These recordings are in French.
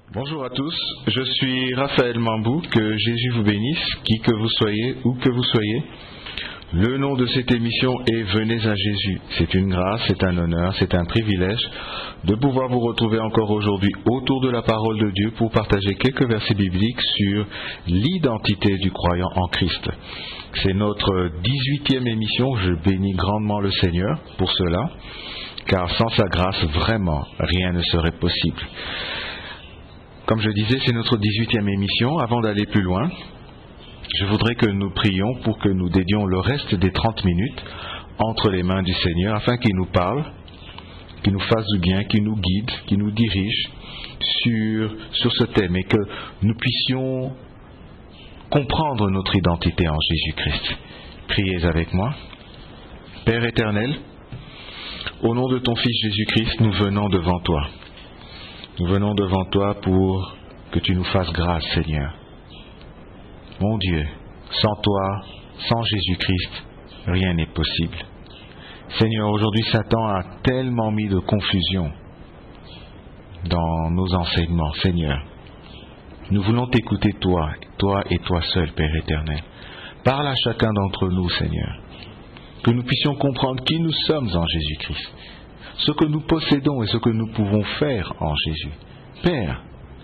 Bonjour à tous, je suis Raphaël Mambou, que Jésus vous bénisse, qui que vous soyez, où que vous soyez. Le nom de cette émission est Venez à Jésus. C'est une grâce, c'est un honneur, c'est un privilège de pouvoir vous retrouver encore aujourd'hui autour de la parole de Dieu pour partager quelques versets bibliques sur l'identité du croyant en Christ. C'est notre 18e émission, je bénis grandement le Seigneur pour cela, car sans sa grâce, vraiment, rien ne serait possible. Comme je disais, c'est notre 18e émission. Avant d'aller plus loin, je voudrais que nous prions pour que nous dédions le reste des 30 minutes entre les mains du Seigneur afin qu'il nous parle, qu'il nous fasse du bien, qu'il nous guide, qu'il nous dirige sur ce thème et que nous puissions comprendre notre identité en Jésus-Christ. Priez avec moi. Père éternel, au nom de ton Fils Jésus-Christ, nous venons devant toi. Nous venons devant toi pour que tu nous fasses grâce, Seigneur. Mon Dieu, sans toi, sans Jésus-Christ, rien n'est possible. Seigneur, aujourd'hui, Satan a tellement mis de confusion dans nos enseignements, Seigneur. Nous voulons t'écouter, toi et toi seul, Père éternel. Parle à chacun d'entre nous, Seigneur. Que nous puissions comprendre qui nous sommes en Jésus-Christ. Ce que nous possédons et ce que nous pouvons faire en Jésus. Père,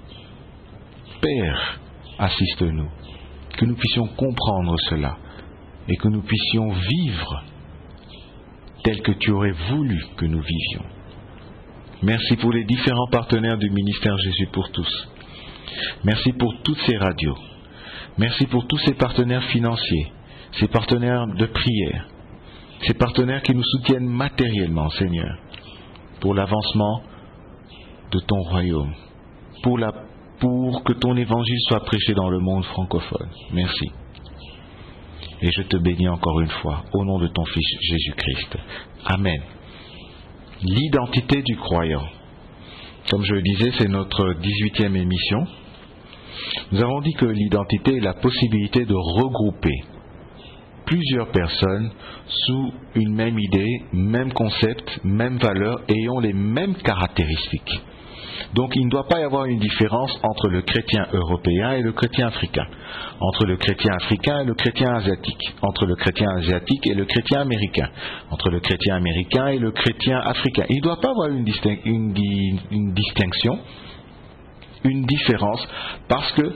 assiste-nous, que nous puissions comprendre cela et que nous puissions vivre tel que tu aurais voulu que nous vivions. Merci pour les différents partenaires du ministère Jésus pour tous. Merci pour toutes ces radios. Merci pour tous ces partenaires financiers, ces partenaires de prière, ces partenaires qui nous soutiennent matériellement, Seigneur, pour l'avancement de ton royaume, pour que ton évangile soit prêché dans le monde francophone. Merci. Et je te bénis encore une fois, au nom de ton Fils Jésus-Christ. Amen. L'identité du croyant. Comme je le disais, c'est notre 18e émission. Nous avons dit que l'identité est la possibilité de regrouper plusieurs personnes sous une même idée, même concept, même valeur, ayant les mêmes caractéristiques. Donc il ne doit pas y avoir une différence entre le chrétien européen et le chrétien africain, entre le chrétien africain et le chrétien asiatique, entre le chrétien asiatique et le chrétien américain, entre le chrétien américain et le chrétien africain. Il ne doit pas avoir une distinction, une différence, parce que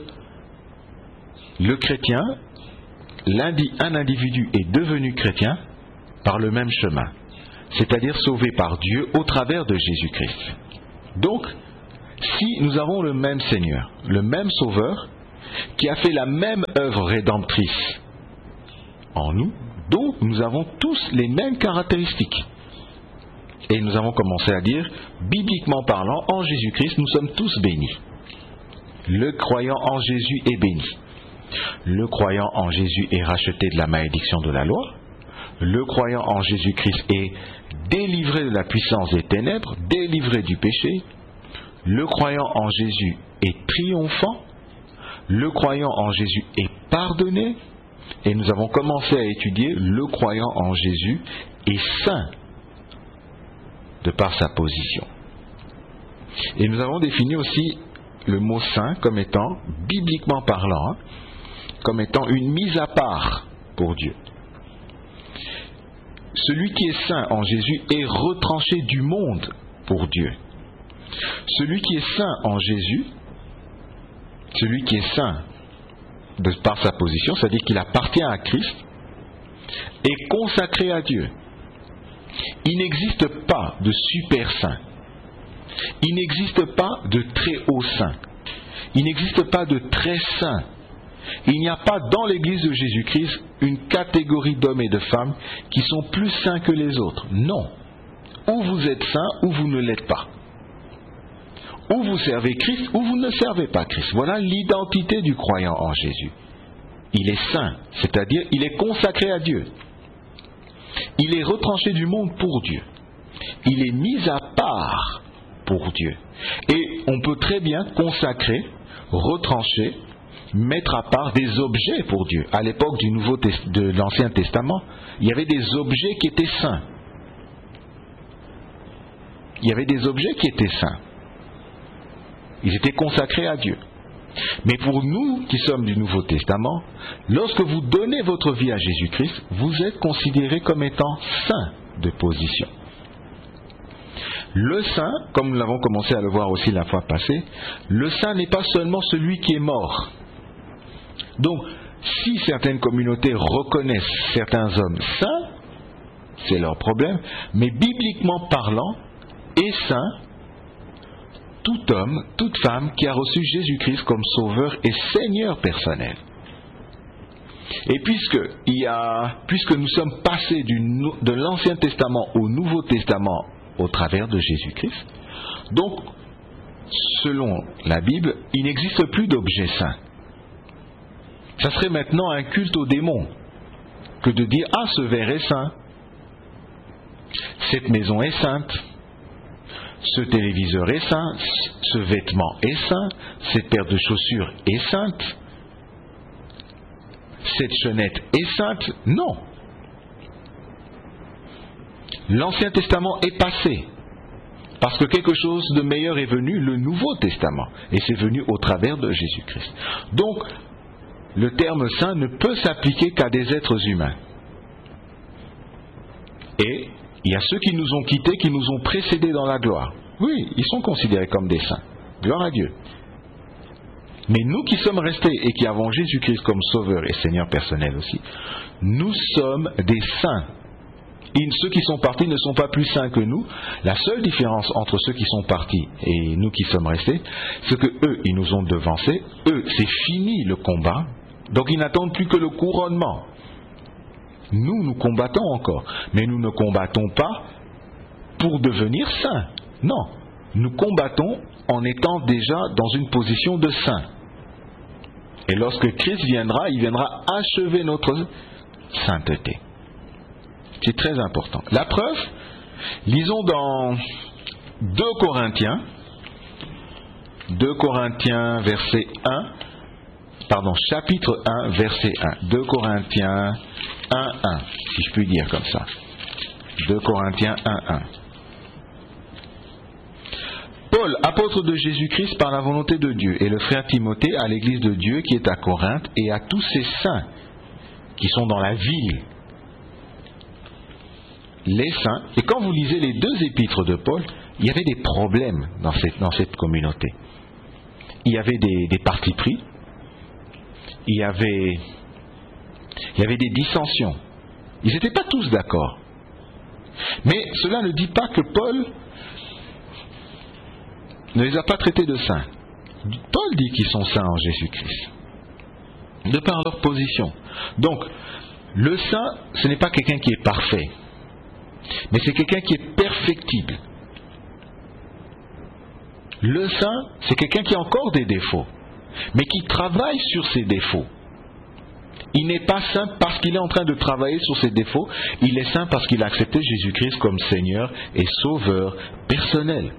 le chrétien, un individu est devenu chrétien par le même chemin, c'est-à-dire sauvé par Dieu au travers de Jésus-Christ. Donc, si nous avons le même Seigneur, le même Sauveur, qui a fait la même œuvre rédemptrice en nous, donc nous avons tous les mêmes caractéristiques. Et nous avons commencé à dire, bibliquement parlant, en Jésus-Christ, nous sommes tous bénis. Le croyant en Jésus est béni. Le croyant en Jésus est racheté de la malédiction de la loi. Le croyant en Jésus-Christ est délivré de la puissance des ténèbres, délivré du péché. Le croyant en Jésus est triomphant. Le croyant en Jésus est pardonné. Et nous avons commencé à étudier le croyant en Jésus est saint de par sa position. Et nous avons défini aussi le mot saint comme étant, bibliquement parlant, comme étant une mise à part pour Dieu. Celui qui est saint en Jésus est retranché du monde pour Dieu. Celui qui est saint en Jésus, celui qui est saint de par sa position, c'est-à-dire qu'il appartient à Christ, est consacré à Dieu. Il n'existe pas de super saint. Il n'existe pas de très haut saint. Il n'existe pas de très saint. Il n'y a pas dans l'Église de Jésus-Christ une catégorie d'hommes et de femmes qui sont plus saints que les autres. Non. Ou vous êtes saint ou vous ne l'êtes pas. Ou vous servez Christ ou vous ne servez pas Christ. Voilà l'identité du croyant en Jésus. Il est saint, c'est-à-dire il est consacré à Dieu. Il est retranché du monde pour Dieu. Il est mis à part pour Dieu. Et on peut très bien consacrer, retrancher, mettre à part des objets pour Dieu. À l'époque de l'Ancien Testament, il y avait des objets qui étaient saints. Il y avait des objets qui étaient saints. Ils étaient consacrés à Dieu. Mais pour nous qui sommes du Nouveau Testament, lorsque vous donnez votre vie à Jésus-Christ, vous êtes considérés comme étant saints de position. Le saint, comme nous l'avons commencé à le voir aussi la fois passée, le saint n'est pas seulement celui qui est mort. Donc, si certaines communautés reconnaissent certains hommes saints, c'est leur problème, mais bibliquement parlant, est saint tout homme, toute femme qui a reçu Jésus-Christ comme sauveur et Seigneur personnel. Et puisque nous sommes passés de l'Ancien Testament au Nouveau Testament au travers de Jésus-Christ, donc, selon la Bible, il n'existe plus d'objet saint. Ça serait maintenant un culte aux démons que de dire « Ah, ce verre est saint, cette maison est sainte, ce téléviseur est saint, ce vêtement est saint, cette paire de chaussures est sainte, cette chaînette est sainte. » Non. L'Ancien Testament est passé, parce que quelque chose de meilleur est venu, le Nouveau Testament, et c'est venu au travers de Jésus-Christ. Donc, le terme saint ne peut s'appliquer qu'à des êtres humains. Et il y a ceux qui nous ont quittés, qui nous ont précédés dans la gloire. Oui, ils sont considérés comme des saints. Gloire à Dieu. Mais nous qui sommes restés et qui avons Jésus-Christ comme Sauveur et Seigneur personnel aussi, nous sommes des saints. Et ceux qui sont partis ne sont pas plus saints que nous. La seule différence entre ceux qui sont partis et nous qui sommes restés, c'est que eux, ils nous ont devancés. Eux, c'est fini le combat. Donc ils n'attendent plus que le couronnement. Nous, nous combattons encore. Mais nous ne combattons pas pour devenir saints. Non. Nous combattons en étant déjà dans une position de saint. Et lorsque Christ viendra, il viendra achever notre sainteté. C'est très important. La preuve, lisons dans 2 Corinthiens, chapitre 1, verset 1. 2 Corinthiens 1, 1, si je puis dire comme ça. 2 Corinthiens 1, 1. Paul, apôtre de Jésus-Christ par la volonté de Dieu, et le frère Timothée à l'église de Dieu qui est à Corinthe, et à tous ces saints qui sont dans la ville. Les saints, et quand vous lisez les 2 épîtres de Paul, il y avait des problèmes dans cette communauté. Il y avait des partis pris, il y avait des dissensions. Ils n'étaient pas tous d'accord. Mais cela ne dit pas que Paul ne les a pas traités de saints. Paul dit qu'ils sont saints en Jésus-Christ, de par leur position. Donc, le saint, ce n'est pas quelqu'un qui est parfait, mais c'est quelqu'un qui est perfectible. Le saint, c'est quelqu'un qui a encore des défauts, mais qui travaille sur ses défauts. Il n'est pas saint parce qu'il est en train de travailler sur ses défauts, il est saint parce qu'il a accepté Jésus-Christ comme Seigneur et Sauveur personnel.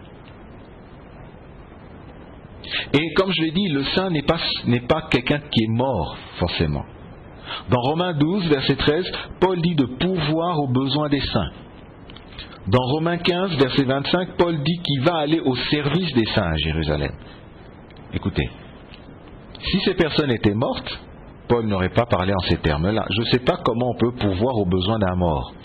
Et comme je l'ai dit, le saint n'est pas quelqu'un qui est mort, forcément. Dans Romains 12, verset 13, Paul dit de pourvoir aux besoins des saints. Dans Romains 15, verset 25, Paul dit qu'il va aller au service des saints à Jérusalem. Écoutez, si ces personnes étaient mortes, Paul n'aurait pas parlé en ces termes-là. Je ne sais pas comment on peut pourvoir aux besoins d'un mort.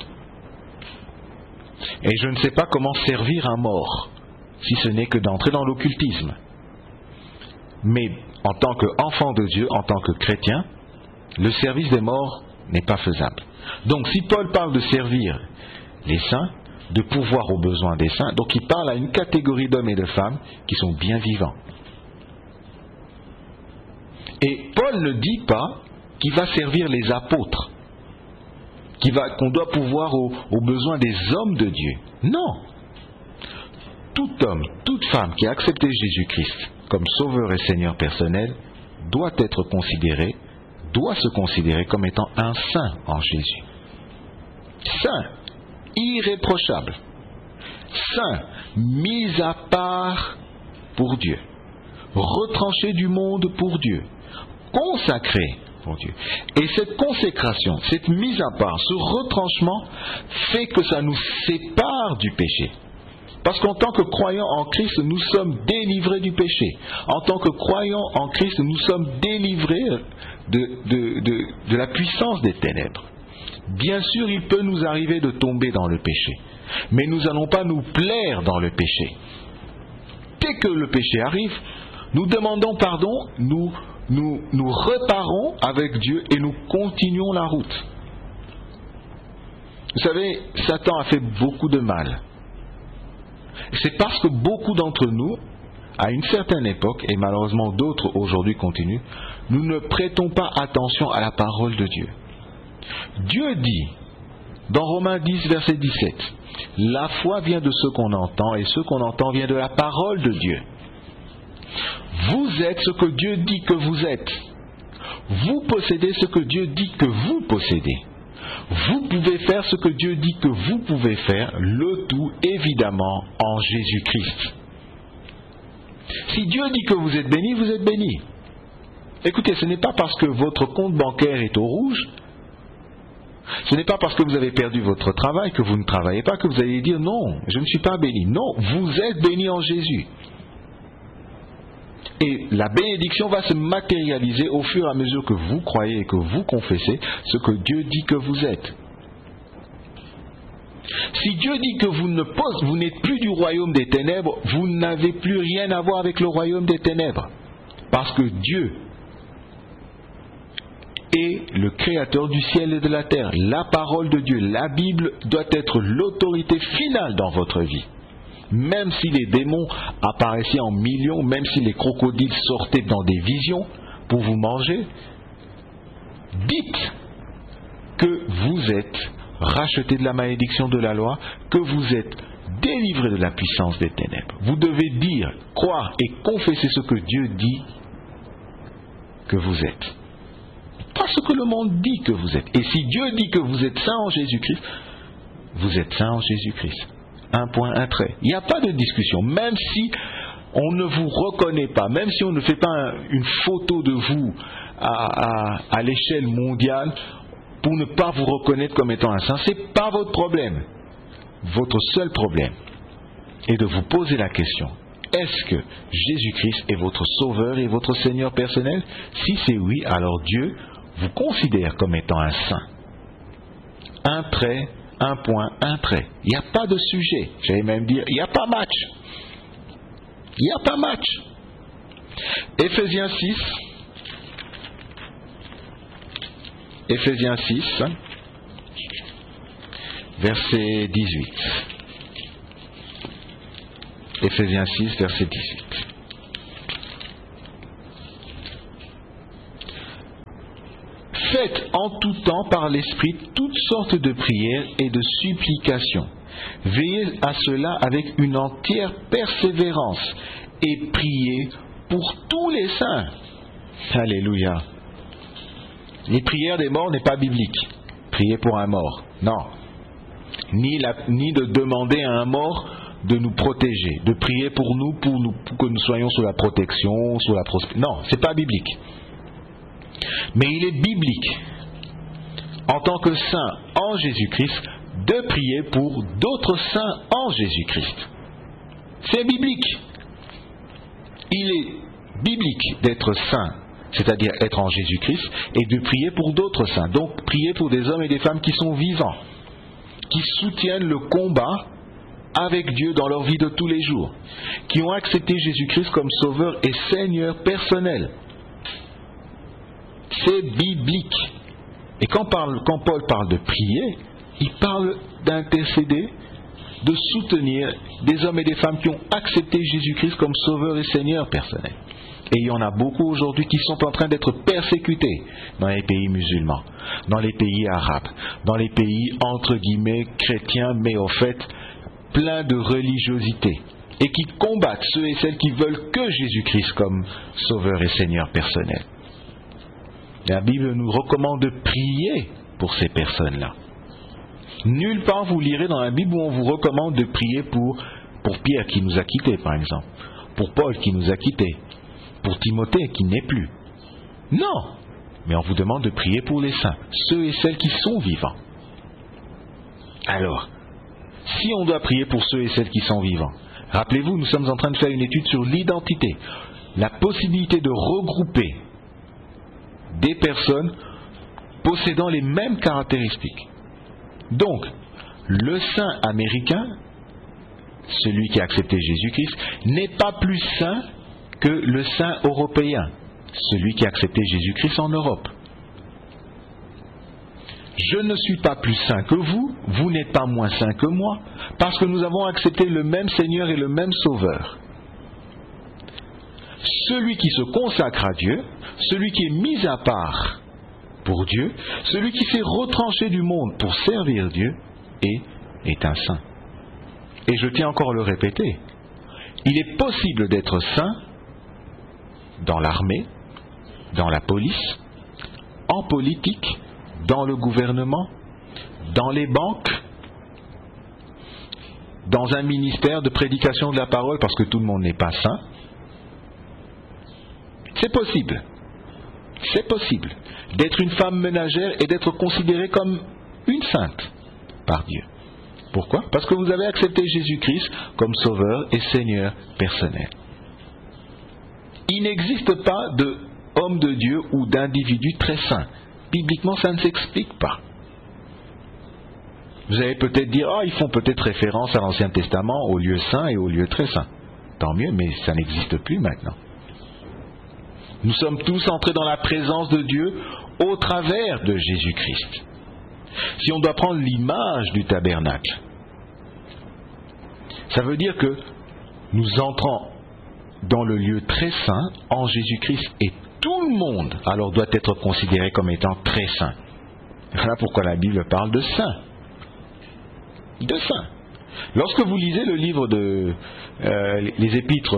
Et je ne sais pas comment servir un mort, si ce n'est que d'entrer dans l'occultisme. Mais en tant qu'enfant de Dieu, en tant que chrétien, le service des morts n'est pas faisable. Donc si Paul parle de servir les saints, de pourvoir aux besoins des saints, donc il parle à une catégorie d'hommes et de femmes qui sont bien vivants. Et Paul ne dit pas qu'il va servir les apôtres, qu'on doit pourvoir aux besoins des hommes de Dieu. Non. Tout homme, toute femme qui a accepté Jésus-Christ comme Sauveur et Seigneur personnel doit se considérer comme étant un saint en Jésus. Saint, irréprochable. Saint, mis à part pour Dieu. Retranché du monde pour Dieu. Consacré pour Dieu. Et cette consécration, cette mise à part, ce retranchement fait que ça nous sépare du péché. Parce qu'en tant que croyants en Christ, nous sommes délivrés du péché. En tant que croyants en Christ, nous sommes délivrés de la puissance des ténèbres. Bien sûr, il peut nous arriver de tomber dans le péché, mais nous n'allons pas nous plaire dans le péché. Dès que le péché arrive, nous demandons pardon, nous reparons avec Dieu et nous continuons la route. Vous savez, Satan a fait beaucoup de mal. C'est parce que beaucoup d'entre nous, à une certaine époque, et malheureusement d'autres aujourd'hui continuent, nous ne prêtons pas attention à la parole de Dieu. Dieu dit, dans Romains 10, verset 17, « La foi vient de ce qu'on entend, et ce qu'on entend vient de la parole de Dieu. » Vous êtes ce que Dieu dit que vous êtes. Vous possédez ce que Dieu dit que vous possédez. Vous pouvez faire ce que Dieu dit que vous pouvez faire, le tout évidemment en Jésus-Christ. Si Dieu dit que vous êtes béni, vous êtes béni. Écoutez, ce n'est pas parce que votre compte bancaire est au rouge, ce n'est pas parce que vous avez perdu votre travail, que vous ne travaillez pas, que vous allez dire non, je ne suis pas béni. Non, vous êtes béni en Jésus. Et la bénédiction va se matérialiser au fur et à mesure que vous croyez et que vous confessez ce que Dieu dit que vous êtes. Si Dieu dit que vous n'êtes plus du royaume des ténèbres, vous n'avez plus rien à voir avec le royaume des ténèbres. Parce que Dieu est le créateur du ciel et de la terre. La parole de Dieu, la Bible, doit être l'autorité finale dans votre vie. Même si les démons apparaissaient en millions, même si les crocodiles sortaient dans des visions pour vous manger, dites que vous êtes rachetés de la malédiction de la loi, que vous êtes délivrés de la puissance des ténèbres. Vous devez dire, croire et confesser ce que Dieu dit que vous êtes. Pas ce que le monde dit que vous êtes. Et si Dieu dit que vous êtes saint en Jésus-Christ, vous êtes saint en Jésus-Christ. Un point, un trait. Il n'y a pas de discussion. Même si on ne vous reconnaît pas, même si on ne fait pas une photo de vous à l'échelle mondiale pour ne pas vous reconnaître comme étant un saint, ce n'est pas votre problème. Votre seul problème est de vous poser la question, est-ce que Jésus-Christ est votre sauveur et votre Seigneur personnel? Si c'est oui, alors Dieu vous considère comme étant un saint. Un trait, un point, un trait. Il n'y a pas de sujet. J'allais même dire, il n'y a pas match. Il n'y a pas match. Éphésiens 6. Éphésiens 6, verset 18. Éphésiens 6, verset 18. Faites en tout temps par l'Esprit toutes sortes de prières et de supplications. Veillez à cela avec une entière persévérance et priez pour tous les saints. Alléluia. Les prières des morts n'est pas biblique. Prier pour un mort, non. Ni de demander à un mort de nous protéger, de prier pour nous, pour que nous soyons sous la protection, sous la prospérité. Non, c'est pas biblique. Mais il est biblique, en tant que saint en Jésus-Christ, de prier pour d'autres saints en Jésus-Christ. C'est biblique. Il est biblique d'être saint, c'est-à-dire être en Jésus-Christ, et de prier pour d'autres saints. Donc prier pour des hommes et des femmes qui sont vivants, qui soutiennent le combat avec Dieu dans leur vie de tous les jours, qui ont accepté Jésus-Christ comme sauveur et Seigneur personnel. C'est biblique. Et quand Paul parle de prier, il parle d'intercéder, de soutenir des hommes et des femmes qui ont accepté Jésus-Christ comme sauveur et Seigneur personnel. Et il y en a beaucoup aujourd'hui qui sont en train d'être persécutés dans les pays musulmans, dans les pays arabes, dans les pays entre guillemets chrétiens, mais au fait plein de religiosité, et qui combattent ceux et celles qui veulent que Jésus-Christ comme sauveur et Seigneur personnel. La Bible nous recommande de prier pour ces personnes-là. Nulle part vous lirez dans la Bible où on vous recommande de prier pour Pierre qui nous a quittés, par exemple, pour Paul qui nous a quittés, pour Timothée qui n'est plus. Non, mais on vous demande de prier pour les saints, ceux et celles qui sont vivants. Alors, Si on doit prier pour ceux et celles qui sont vivants, rappelez-vous, nous sommes en train de faire une étude sur l'identité, la possibilité de regrouper des personnes possédant les mêmes caractéristiques. Donc, le saint américain, celui qui a accepté Jésus-Christ, n'est pas plus saint que le saint européen, celui qui a accepté Jésus-Christ en Europe. Je ne suis pas plus saint que vous, vous n'êtes pas moins saint que moi, parce que nous avons accepté le même Seigneur et le même Sauveur. Celui qui se consacre à Dieu, celui qui est mis à part pour Dieu, celui qui s'est retranché du monde pour servir Dieu, est un saint. Et je tiens encore à le répéter, il est possible d'être saint dans l'armée, dans la police, en politique, dans le gouvernement, dans les banques, dans un ministère de prédication de la parole, parce que tout le monde n'est pas saint. C'est possible. C'est possible d'être une femme ménagère et d'être considérée comme une sainte par Dieu. Pourquoi? Parce que vous avez accepté Jésus-Christ comme Sauveur et Seigneur personnel. Il n'existe pas d'homme de Dieu ou d'individu très saint. Bibliquement, ça ne s'explique pas. Vous allez peut-être dire, ils font peut-être référence à l'Ancien Testament, aux lieux saints et aux lieux très saints. Tant mieux, mais ça n'existe plus maintenant. Nous sommes tous entrés dans la présence de Dieu au travers de Jésus-Christ. Si on doit prendre l'image du tabernacle, ça veut dire que nous entrons dans le lieu très saint en Jésus-Christ et tout le monde alors doit être considéré comme étant très saint. Voilà pourquoi la Bible parle de saint. De saint. Lorsque vous lisez le livre les épîtres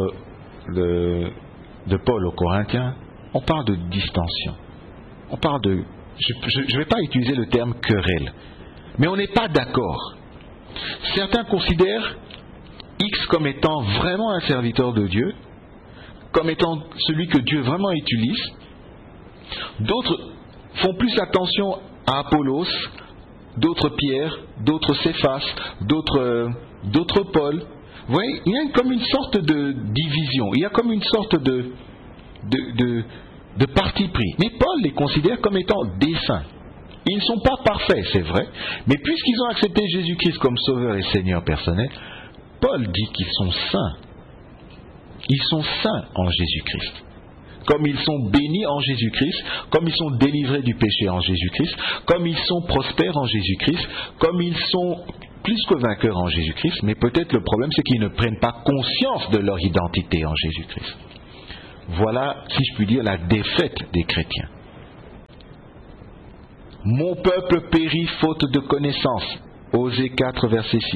de Paul aux Corinthiens, on parle de distension. On parle de... Je ne vais pas utiliser le terme querelle, mais on n'est pas d'accord. Certains considèrent X comme étant vraiment un serviteur de Dieu, comme étant celui que Dieu vraiment utilise. D'autres font plus attention à Apollos, d'autres Pierre, d'autres Céphas, d'autres Paul. Vous voyez, il y a comme une sorte de division, il y a comme une sorte de parti pris. Mais Paul les considère comme étant des saints. Ils ne sont pas parfaits, c'est vrai, mais puisqu'ils ont accepté Jésus-Christ comme Sauveur et Seigneur personnel, Paul dit qu'ils sont saints. Ils sont saints en Jésus-Christ. Comme ils sont bénis en Jésus-Christ, comme ils sont délivrés du péché en Jésus-Christ, comme ils sont prospères en Jésus-Christ, comme ils sont plus que vainqueurs en Jésus-Christ, mais peut-être le problème c'est qu'ils ne prennent pas conscience de leur identité en Jésus-Christ. Voilà, si je puis dire, la défaite des chrétiens. Mon peuple périt faute de connaissance. Osée 4, verset 6.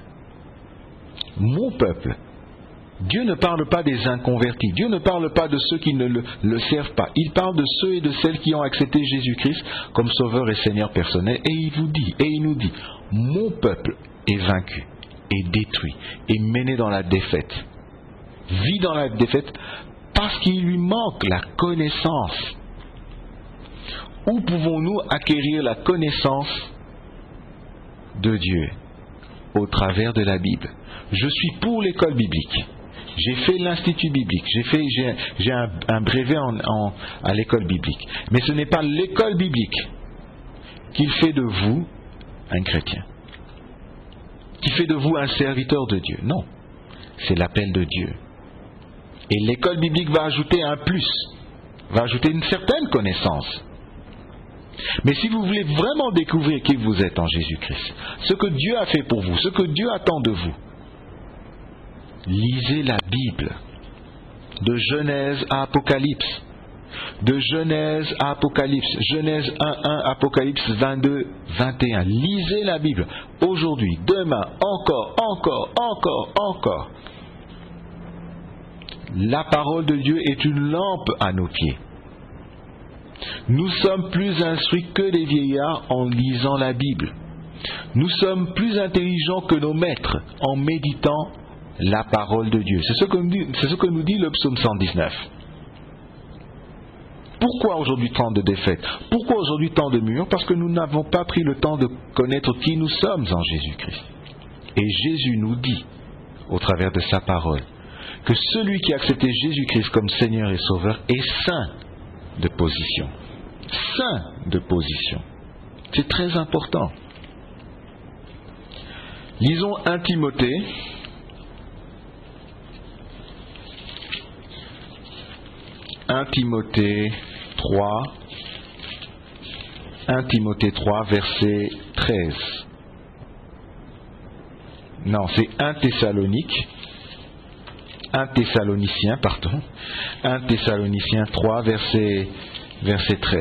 Mon peuple. Dieu ne parle pas des inconvertis. Dieu ne parle pas de ceux qui ne le servent pas. Il parle de ceux et de celles qui ont accepté Jésus-Christ comme Sauveur et Seigneur personnel. Et il nous dit, mon peuple est vaincu, est détruit, est mené dans la défaite. Vit dans la défaite parce qu'il lui manque la connaissance. Où pouvons-nous acquérir la connaissance de Dieu? Au travers de la Bible. Je suis pour l'école biblique. J'ai fait l'institut biblique. J'ai un brevet à l'école biblique. Mais ce n'est pas l'école biblique qui fait de vous un chrétien. Qui fait de vous un serviteur de Dieu. Non. C'est l'appel de Dieu. Et l'école biblique va ajouter un plus. Va ajouter une certaine connaissance. Mais si vous voulez vraiment découvrir qui vous êtes en Jésus-Christ, ce que Dieu a fait pour vous, ce que Dieu attend de vous, lisez la Bible, de Genèse à Apocalypse, de Genèse à Apocalypse, Genèse 1, Apocalypse 22, 21. Lisez la Bible, aujourd'hui, demain, encore. La parole de Dieu est une lampe à nos pieds. Nous sommes plus instruits que les vieillards en lisant la Bible. Nous sommes plus intelligents que nos maîtres en méditant la parole de Dieu. C'est ce que nous dit le psaume 119. Pourquoi aujourd'hui tant de défaites? Pourquoi aujourd'hui tant de murs? Parce que nous n'avons pas pris le temps de connaître qui nous sommes en Jésus-Christ. Et Jésus nous dit, au travers de sa parole, que celui qui a accepté Jésus-Christ comme Seigneur et Sauveur est saint de position. Saint de position. C'est très important. Lisons 1 Timothée. 1 Timothée 3. 1 Timothée 3, verset 13. Non, c'est 1 Thessaloniciens, pardon. 1 Thessaloniciens 3, verset 13.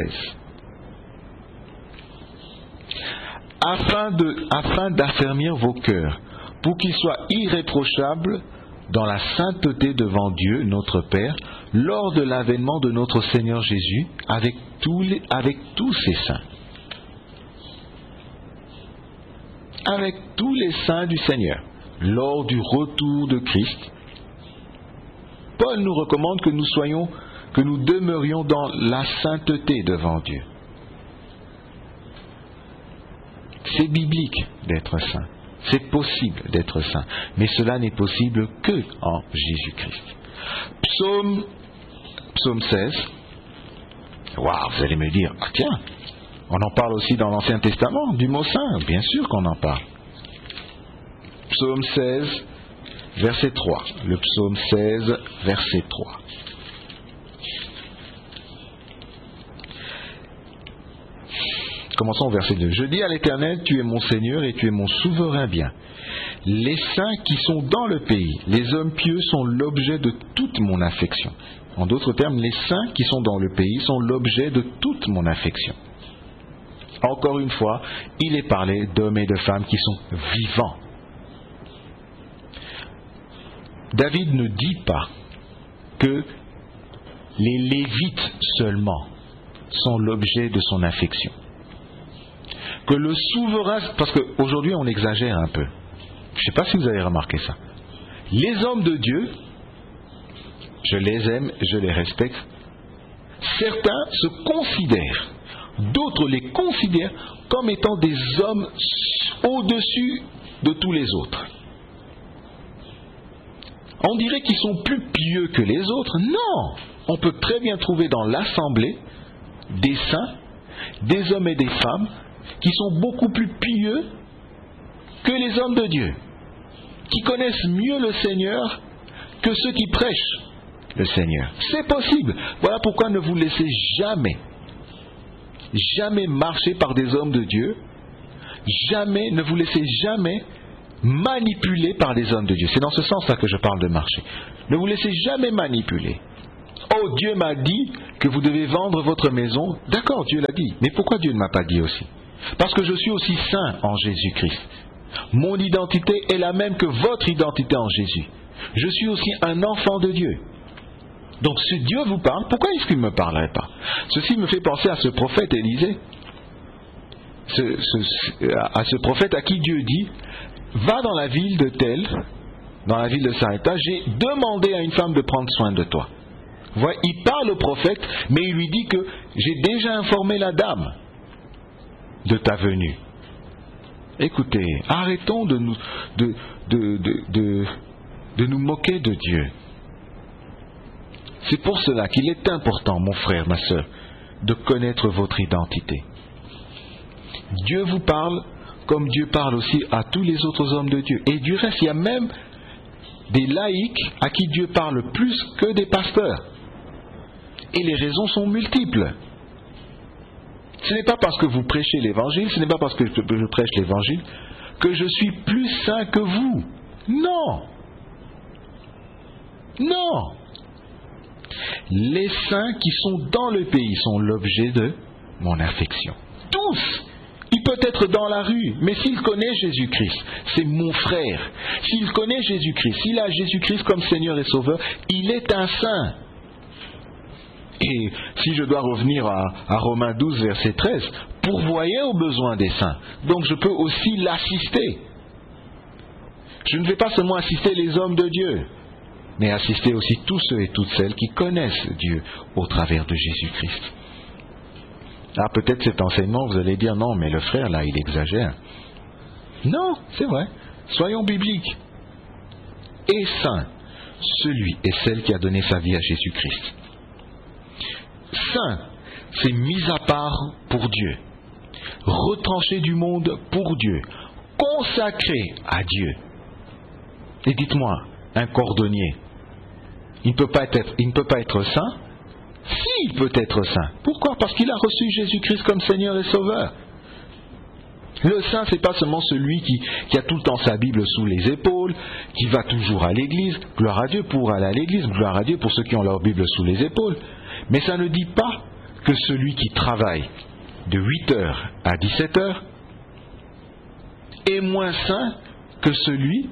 Afin d'affermir vos cœurs, pour qu'ils soient irréprochables dans la sainteté devant Dieu, notre Père, lors de l'avènement de notre Seigneur Jésus, avec tous ses saints. Avec tous les saints du Seigneur, lors du retour de Christ. Paul nous recommande que nous demeurions dans la sainteté devant Dieu. C'est biblique d'être saint. C'est possible d'être saint. Mais cela n'est possible que en Jésus-Christ. Psaume 16. Waouh, vous allez me dire, ah tiens, on en parle aussi dans l'Ancien Testament, du mot saint. Bien sûr qu'on en parle. Psaume 16, verset 3. Le psaume 16, verset 3. Commençons au verset 2. Je dis à l'Éternel, tu es mon Seigneur et tu es mon souverain bien. Les saints qui sont dans le pays, les hommes pieux sont l'objet de toute mon affection. En d'autres termes, les saints qui sont dans le pays sont l'objet de toute mon affection. Encore une fois, il est parlé d'hommes et de femmes qui sont vivants. David ne dit pas que les Lévites seulement sont l'objet de son affection. Que le souverain, parce qu'aujourd'hui on exagère un peu. Je ne sais pas si vous avez remarqué ça. Les hommes de Dieu, je les aime, je les respecte. Certains se considèrent, d'autres les considèrent comme étant des hommes au-dessus de tous les autres. On dirait qu'ils sont plus pieux que les autres. Non! On peut très bien trouver dans l'assemblée des saints, des hommes et des femmes qui sont beaucoup plus pieux que les hommes de Dieu, qui connaissent mieux le Seigneur que ceux qui prêchent le Seigneur. C'est possible. Voilà pourquoi ne vous laissez jamais marcher par des hommes de Dieu. Ne vous laissez jamais manipuler par des hommes de Dieu. C'est dans ce sens-là que je parle de marcher. Ne vous laissez jamais manipuler. Oh, Dieu m'a dit que vous devez vendre votre maison. D'accord, Dieu l'a dit. Mais pourquoi Dieu ne m'a pas dit aussi? Parce que je suis aussi saint en Jésus-Christ. Mon identité est la même que votre identité en Jésus. Je suis aussi un enfant de Dieu. Donc si Dieu vous parle, pourquoi est-ce qu'il ne me parlerait pas? Ceci me fait penser à ce prophète Élisée. À ce prophète à qui Dieu dit, va dans la ville de Tel, dans la ville de Sarepta, j'ai demandé à une femme de prendre soin de toi. Voilà, il parle au prophète, mais il lui dit que j'ai déjà informé la dame de ta venue. Écoutez, arrêtons de nous moquer de Dieu. C'est pour cela qu'il est important, mon frère, ma sœur, de connaître votre identité. Dieu vous parle comme Dieu parle aussi à tous les autres hommes de Dieu. Et du reste, il y a même des laïcs à qui Dieu parle plus que des pasteurs. Et les raisons sont multiples. Ce n'est pas parce que vous prêchez l'évangile, ce n'est pas parce que je prêche l'évangile que je suis plus saint que vous. Non. Non. Les saints qui sont dans le pays sont l'objet de mon affection. Tous. Il peut être dans la rue, mais s'il connaît Jésus-Christ, c'est mon frère. S'il connaît Jésus-Christ, s'il a Jésus-Christ comme Seigneur et Sauveur, il est un saint. Et si je dois revenir à Romains 12, verset 13, pourvoyez aux besoins des saints. Donc je peux aussi l'assister. Je ne vais pas seulement assister les hommes de Dieu, mais assister aussi tous ceux et toutes celles qui connaissent Dieu au travers de Jésus-Christ. Ah, peut-être cet enseignement, vous allez dire, non, mais le frère, là, il exagère. Non, c'est vrai. Soyons bibliques. Et saint, celui et celle qui a donné sa vie à Jésus-Christ. Saint, c'est mis à part pour Dieu, retranché du monde pour Dieu, consacré à Dieu. Et dites-moi, un cordonnier, il ne peut pas être saint? Si, il peut être saint. Pourquoi? Parce qu'il a reçu Jésus-Christ comme Seigneur et Sauveur. Le saint, c'est pas seulement celui qui a tout le temps sa Bible sous les épaules, qui va toujours à l'église. Gloire à Dieu pour aller à l'église, gloire à Dieu pour ceux qui ont leur Bible sous les épaules. Mais ça ne dit pas que celui qui travaille de 8h à 17h est moins saint que celui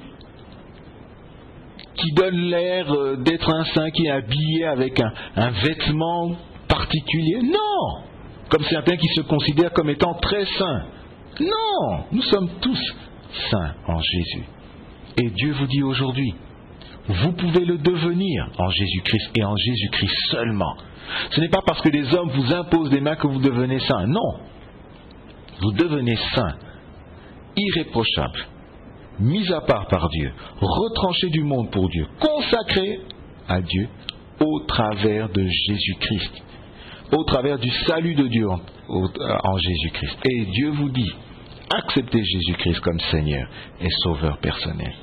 qui donne l'air d'être un saint, qui est habillé avec un vêtement particulier. Non! Comme certains qui se considèrent comme étant très saints. Non! Nous sommes tous saints en Jésus. Et Dieu vous dit aujourd'hui, vous pouvez le devenir en Jésus-Christ et en Jésus-Christ seulement. Ce n'est pas parce que les hommes vous imposent des mains que vous devenez saints. Non! Vous devenez saints, irréprochables, mis à part par Dieu, retranché du monde pour Dieu, consacré à Dieu au travers de Jésus-Christ, au travers du salut de Dieu en Jésus-Christ. Et Dieu vous dit, acceptez Jésus-Christ comme Seigneur et Sauveur personnel.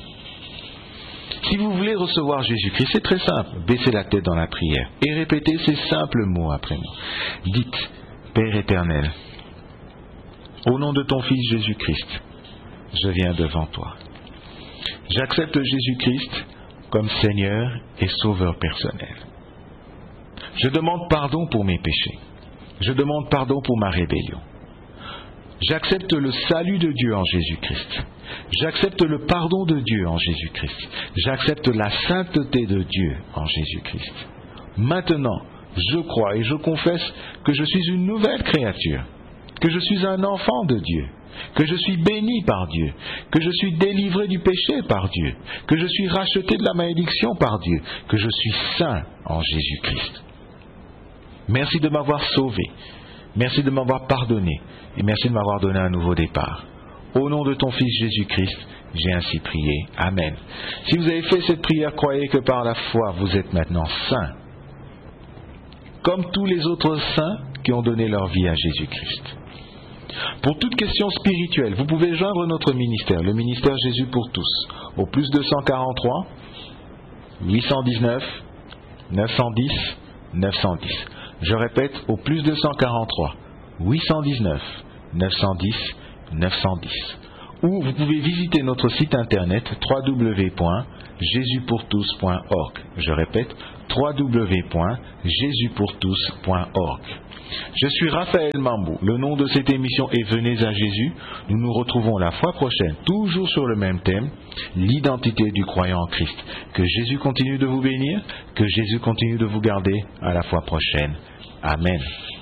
Si vous voulez recevoir Jésus-Christ, c'est très simple. Baissez la tête dans la prière et répétez ces simples mots après moi. Dites, Père éternel, au nom de ton Fils Jésus-Christ, je viens devant toi. J'accepte Jésus-Christ comme Seigneur et Sauveur personnel. Je demande pardon pour mes péchés. Je demande pardon pour ma rébellion. J'accepte le salut de Dieu en Jésus-Christ. J'accepte le pardon de Dieu en Jésus-Christ. J'accepte la sainteté de Dieu en Jésus-Christ. Maintenant, je crois et je confesse que je suis une nouvelle créature, que je suis un enfant de Dieu, que je suis béni par Dieu, que je suis délivré du péché par Dieu, que je suis racheté de la malédiction par Dieu, que je suis saint en Jésus-Christ. Merci de m'avoir sauvé, merci de m'avoir pardonné et merci de m'avoir donné un nouveau départ. Au nom de ton Fils Jésus-Christ, j'ai ainsi prié. Amen. Si vous avez fait cette prière, croyez que par la foi, vous êtes maintenant saint, comme tous les autres saints qui ont donné leur vie à Jésus-Christ. Pour toute question spirituelle, vous pouvez joindre notre ministère, le ministère Jésus pour tous, au plus 243 819 910 910. Je répète, au plus 243 819 910 910. Ou vous pouvez visiter notre site internet www.jesuspourtous.org. Je répète, www.jesuspourtous.org. Je suis Raphaël Mambou. Le nom de cette émission est Venez à Jésus. Nous nous retrouvons la fois prochaine, toujours sur le même thème, l'identité du croyant en Christ. Que Jésus continue de vous bénir, que Jésus continue de vous garder. À la fois prochaine. Amen.